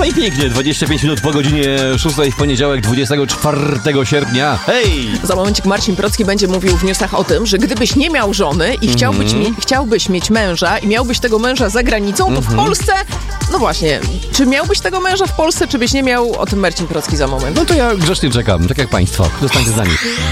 No i pięknie, 25 minut po godzinie 6 w poniedziałek, 24 sierpnia. Hej! Za momencik Marcin Procki będzie mówił w newsach o tym, że gdybyś nie miał żony i chciałbyś mieć męża i miałbyś tego męża za granicą, to w Polsce, no właśnie, czy miałbyś tego męża w Polsce, czy byś nie miał? O tym Marcin Procki za moment. No to ja grzecznie czekam, tak jak państwo. Zostańcie z nami.